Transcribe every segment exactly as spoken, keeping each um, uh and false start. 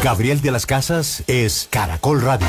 Gabriel de las Casas es Caracol Radio.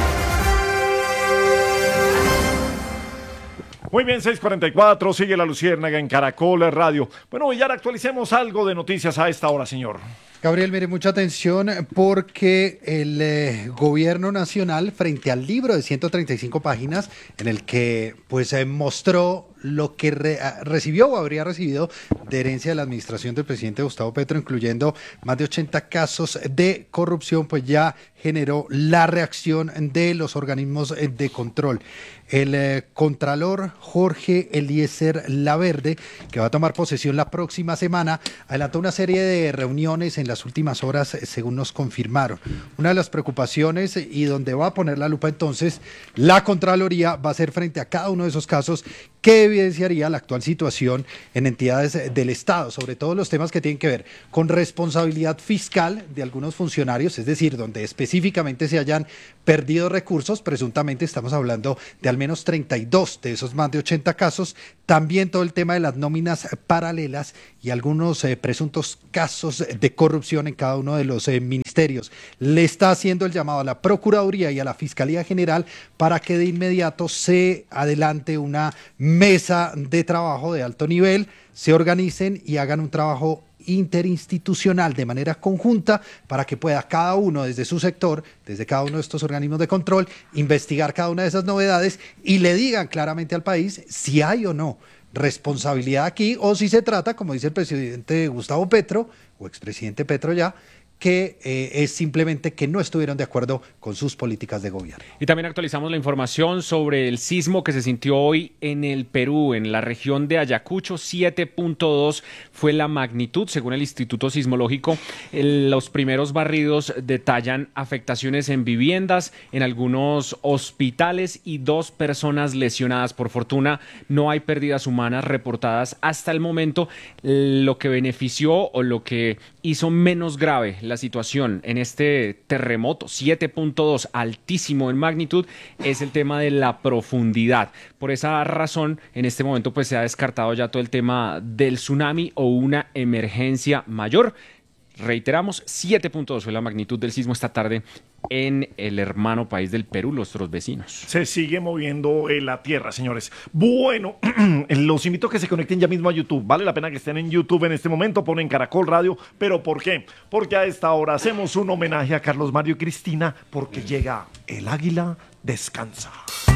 Muy bien, seis cuarenta y cuatro, sigue la Luciérnaga en Caracol Radio. Bueno, y ahora actualicemos algo de noticias a esta hora, señor. Gabriel, mire, mucha atención porque el eh, gobierno nacional, frente al libro de ciento treinta y cinco páginas, en el que pues eh, mostró lo que re, recibió o habría recibido de herencia de la administración del presidente Gustavo Petro, incluyendo más de ochenta casos de corrupción, pues ya generó la reacción de los organismos de control. El eh, contralor Jorge Eliezer Laverde, que va a tomar posesión la próxima semana, adelantó una serie de reuniones en las últimas horas, según nos confirmaron. Una de las preocupaciones y donde va a poner la lupa entonces la Contraloría va a ser frente a cada uno de esos casos que evidenciaría la actual situación en entidades del Estado, sobre todo los temas que tienen que ver con responsabilidad fiscal de algunos funcionarios, es decir, donde específicamente se hayan perdido recursos, presuntamente estamos hablando de al menos treinta y dos de esos más de ochenta casos, también todo el tema de las nóminas paralelas y algunos eh, presuntos casos de corrupción en cada uno de los eh, ministerios. Le está haciendo el llamado a la Procuraduría y a la Fiscalía General para que de inmediato se adelante una mesa de trabajo de alto nivel, se organicen y hagan un trabajo interinstitucional de manera conjunta para que pueda cada uno desde su sector, desde cada uno de estos organismos de control, investigar cada una de esas novedades y le digan claramente al país si hay o no responsabilidad aquí o si se trata, como dice el presidente Gustavo Petro o expresidente Petro ya, que eh, es simplemente que no estuvieron de acuerdo con sus políticas de gobierno. Y también actualizamos la información sobre el sismo que se sintió hoy en el Perú, en la región de Ayacucho. siete punto dos fue la magnitud, según el Instituto Sismológico. El, los primeros barridos detallan afectaciones en viviendas, en algunos hospitales y dos personas lesionadas. Por fortuna, no hay pérdidas humanas reportadas hasta el momento. Lo que benefició o lo que hizo menos grave la situación en este terremoto, siete punto dos, altísimo en magnitud, es el tema de la profundidad. Por esa razón, en este momento pues se ha descartado ya todo el tema del tsunami o una emergencia mayor. Reiteramos, siete punto dos fue la magnitud del sismo esta tarde en el hermano país del Perú, nuestros vecinos. Se sigue moviendo eh, la tierra, señores. Bueno, los invito a que se conecten ya mismo a YouTube. Vale la pena que estén en YouTube en este momento, ponen Caracol Radio. ¿Pero por qué? Porque a esta hora hacemos un homenaje a Carlos Mario y Cristina, porque llega El Águila Descansa.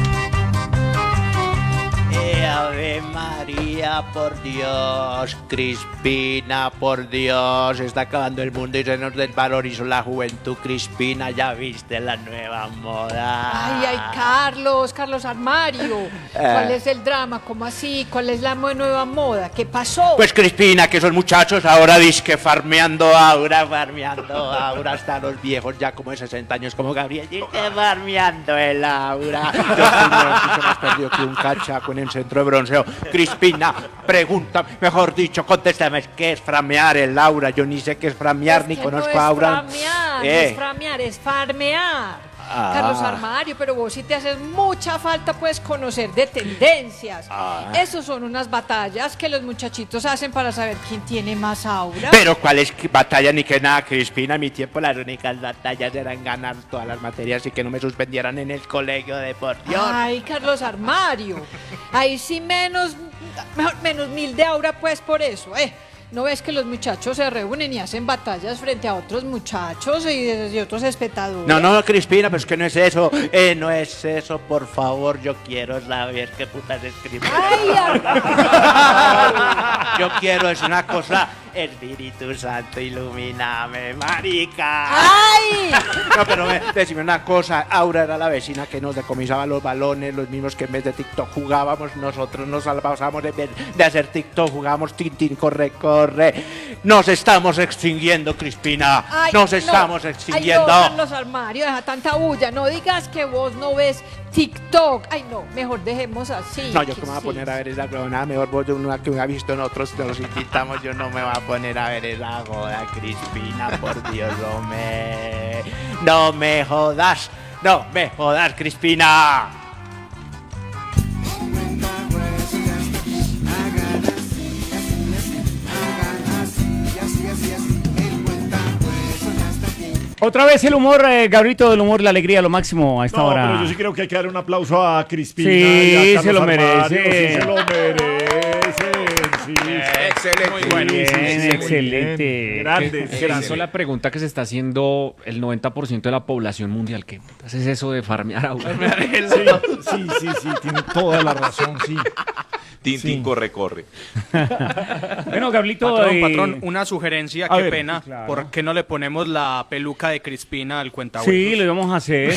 Eh, Ave María, por Dios, Crispina, por Dios, está acabando el mundo y se nos desvalorizó la juventud. Crispina, ya viste la nueva moda. Ay, ay, Carlos, Carlos Armario, ¿cuál es el drama? ¿Cómo así? ¿Cuál es la nueva moda? ¿Qué pasó? Pues Crispina, que esos muchachos ahora disque farmeando aura, farmeando aura, hasta los viejos ya como de sesenta años como Gabriel, disque farmeando el aura. Yo estoy más perdido que un cachaco en el centro de bronceo. Crispina, pregunta, mejor dicho, contéstame, ¿qué es framear el aura? Yo ni sé qué es framear, es ni que conozco no a aura. Framear, eh. No es framear, es farmear. Ah. Carlos Armario, pero vos sí te haces mucha falta pues conocer de tendencias. Ah. Esos son unas batallas que los muchachitos hacen para saber quién tiene más aura. Pero ¿cuál es batalla ni que nada, Crispina? En mi tiempo las únicas batallas eran ganar todas las materias y que no me suspendieran en el colegio de deportivo. Ay, Carlos Armario, ahí sí menos, mejor, menos mil de aura pues por eso, eh. ¿No ves que los muchachos se reúnen y hacen batallas frente a otros muchachos y, y otros espectadores? No, no, Crispina, pero es que no es eso. Eh, no es eso, por favor. Yo quiero saber qué putas escribir. ¡Ay, Yo quiero, es una cosa. Espíritu Santo, ilumíname, marica. ¡Ay! No, pero me, decime una cosa. Aura era la vecina que nos decomisaba los balones, los mismos que en vez de TikTok jugábamos. Nosotros nos salvábamos en vez de hacer TikTok, jugábamos Tintín, corre, corre. Nos estamos extinguiendo, Crispina. Ay, nos estamos no. extinguiendo. Ay, no, Carlos Armario, deja tanta bulla. No digas que vos no ves TikTok. Ay, no, mejor dejemos así. No, yo que me voy a poner a ver esa huevonada. Mejor vos de una que me ha visto en otros, te los invitamos. Yo no me voy a poner a ver esa joda, Crispina, por Dios, no me... No me jodas, no me jodas, Crispina. Otra vez el humor, eh, Gabrielito, el humor, la alegría, lo máximo a esta No, hora. pero yo sí creo que hay que darle un aplauso a Crispina. Sí, y a Carlos se lo Armario, merece. Sí, se lo merecen. Sí, Excelente. Muy bueno. Bien, sí, sí, muy excelente. bien. Grandes, Se hizo grandes. la pregunta que se está haciendo el noventa por ciento de la población mundial. ¿Qué putas es eso de farmear a uno? Sí, sí, sí, sí, tiene toda la razón, sí. Tintín Sí. corre, corre. Bueno, Gabrielito. Patrón, eh, patrón, una sugerencia, a qué ver, pena. sí, claro. ¿Por qué no le ponemos la peluca de Crispina al cuentahuesos? Sí, lo íbamos a hacer.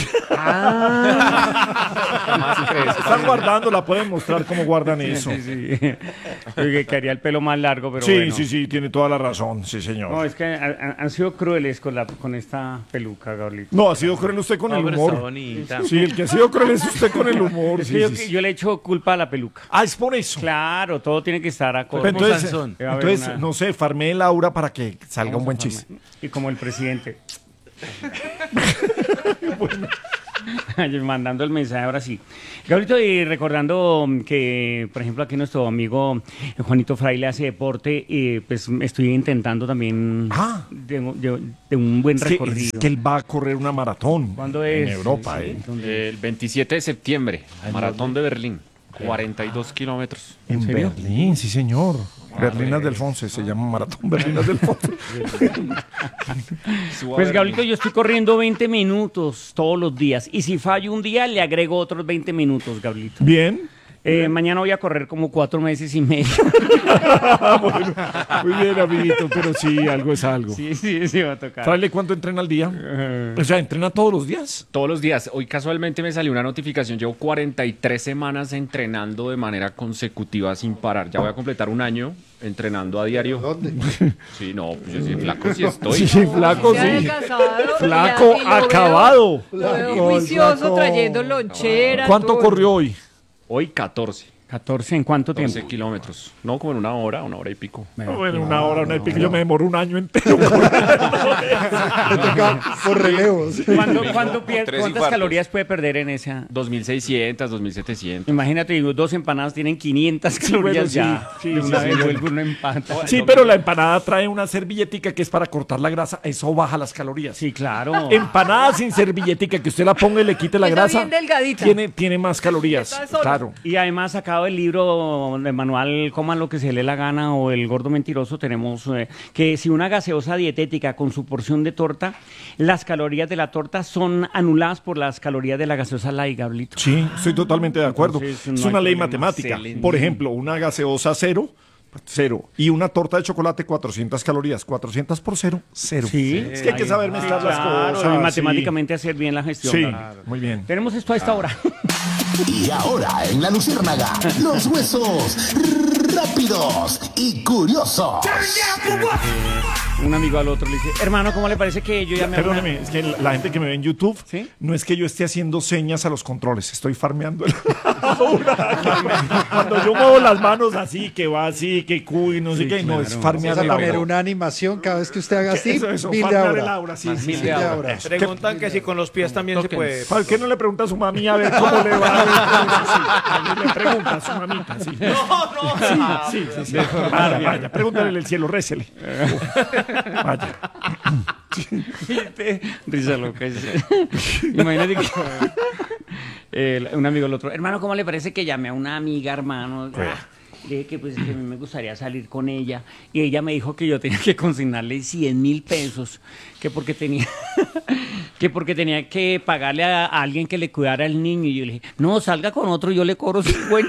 Están guardando, la pueden mostrar cómo guardan eso. Sí, sí. Oye, que haría el pelo más largo, pero Sí, bueno. sí, sí, tiene toda la razón, sí, No, señor. es que han, han sido crueles con, la, con esta peluca, Gabrielito. No, ha sido cruel usted con No, el pero está humor. bonita. Sí, el que ha sido cruel es usted con el humor. Es Sí, que yo, sí, sí. yo le echo culpa a la peluca. Ah, es por eso. Claro, todo tiene que estar acorde. Pero entonces, Sansón. Debe haber entonces una- no sé, farmé el aura para que salga Vamos un buen a chiste. formar. Y como el presidente. Mandando el mensaje ahora sí. Gabrielito, y recordando que, por ejemplo, aquí nuestro amigo Juanito Fraile hace deporte, y pues estoy intentando también Ah. de, de- de un buen Es que, recorrido. es que él va a correr una maratón. ¿Cuándo En es? Europa, Sí, ¿eh? ¿dónde? El veintisiete de septiembre, Maratón de Berlín, cuarenta y dos kilómetros. En serio? Berlín, sí, señor. Berlinas del Fonse, se llama Maratón Berlinas del Fonse. Pues Gabrielito, yo estoy corriendo veinte minutos todos los días. Y si fallo un día, le agrego otros veinte minutos, Gabrielito. Bien. Eh, mañana voy a correr como cuatro meses y medio. Bueno, muy bien, amiguito, pero sí, algo es algo. Sí, sí, sí, va a tocar. Tráele cuánto entrena al día. O sea, ¿entrena todos los días? Todos los días. Hoy casualmente me salió una notificación. Llevo cuarenta y tres semanas entrenando de manera consecutiva sin parar. Ya voy a completar un año entrenando a diario. ¿Dónde? Sí, no, pues yo sí, flaco sí estoy. Sí, flaco, Se ha sí. adelgazado, Flaco, y ya- y lo veo- acabado. Lo veo Flaco, juicioso flaco. trayendo lonchera. ¿Cuánto todo. corrió hoy? Hoy catorce. ¿catorce en cuánto catorce tiempo? kilómetros. No, como en una hora, una hora y pico. Bueno, una hora, una y pico. Yo me demoro un año entero. Me toca por relevos. ¿Cuándo, cuándo pier- tres ¿Cuántas infartos. calorías puede perder en esa? dos mil seiscientos, dos mil setecientos. Imagínate, digo, dos empanadas tienen quinientas calorías bueno, sí, ya. sí, de sí, una sí, vez bueno. vuelve uno empata. Sí, pero la empanada trae una servilletica que es para cortar la grasa. Eso baja las calorías. Sí, claro. Empanada sin servilletica, que usted la ponga y le quite la Esa grasa. bien delgadita. Tiene, tiene más calorías. Está sola. Claro. Y además, sacado el libro de manual Coman lo que se le dé la gana o El gordo mentiroso, tenemos eh, que si una gaseosa dietética con su porción de torta, las calorías de la torta son anuladas por las calorías de la gaseosa light, Gablito. Sí, estoy totalmente de acuerdo. Entonces, no es hay una ley problema. matemática. Excelente. Por ejemplo, una gaseosa cero, cero. Y una torta de chocolate, cuatrocientas calorías. cuatrocientas por cero, cero. Sí. Es que hay que saber mezclar las Claro, cosas. y sí. matemáticamente hacer bien la gestión. Sí, Claro. muy bien. Tenemos esto a esta hora. Y ahora en la Luciérnaga, los huesos rápidos y curiosos. Un amigo al otro le dice, hermano, ¿cómo le parece que yo ya me... Perdóneme, es que la la gente que me ve en YouTube, ¿Sí? no es que yo esté haciendo señas a los controles, estoy farmeando el aura. Cuando yo muevo las manos así, que va así, que cuy, no sé Sí, qué, no, es claro. farmear Vamos a el poner aura. una animación cada vez que usted haga así. Eso, eso, mil de farmear el aura. aura, sí, sí, Mil sí. de aura. Preguntan que si con los pies también se puede. ¿Por qué no le pregunta a su mami a ver cómo le va? Sí, le pregunta a su mamita, sí. No, no. Sí, sí, sí. sí. Vaya, vaya, pregúntale el cielo, récele. Vaya. Risa loca. Imagínate que eh, un amigo al otro, hermano, ¿cómo le parece que llame a una amiga, hermano? Ah, le dije que pues que a mí me gustaría salir con ella y ella me dijo que yo tenía que consignarle cien mil pesos, que porque tenía que porque tenía que pagarle a, a alguien que le cuidara al niño, y yo le dije, no, salga con otro, yo le cobro cincuenta.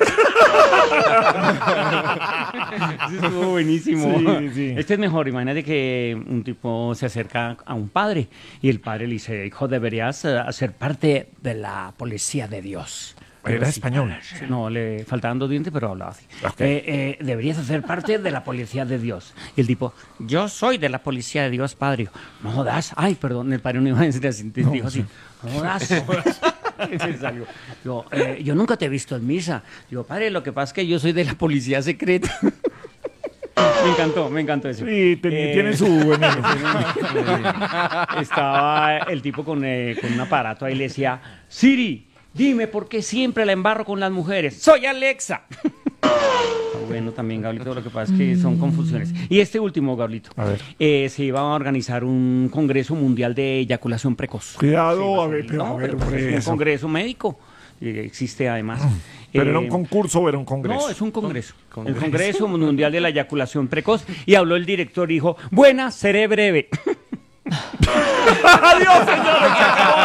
Eso estuvo buenísimo. Sí, sí. Este es mejor. Imagínate que un tipo se acerca a un padre y el padre le dice, hijo, deberías eh, ser parte de la policía de Dios. Era español. No, le faltaban dos dientes, pero hablaba así. Ok. Eh, eh, deberías ser parte de la policía de Dios. Y el tipo, yo soy de la policía de Dios, padre. No jodas. Ay, perdón, el padre no iba a decir así, te dijo así. No jodas. Se salió. Yo, eh, yo nunca te he visto en misa. Digo, padre, lo que pasa es que yo soy de la policía secreta. Me encantó, me encantó eso. Sí, ten- Eh, tiene su veneno. Estaba el tipo con, eh, con un aparato ahí, le decía, Siri, dime por qué siempre la embarro con las mujeres. Soy Alexa. Está bueno también, Gablito, lo que pasa es que son confusiones. Y este último, Gablito, A ver. eh, se iba a organizar un congreso mundial de eyaculación precoz. Cuidado, a ver, pero No, a ver, pero pues hombre, es un eso. congreso médico, eh, existe además. ¿Pero era Eh, un concurso o era un congreso? No, es un congreso. Congreso. El Congreso Mundial de la Eyaculación Precoz. Y habló el director y dijo, buena, seré breve. ¡Adiós, señores! Se acabó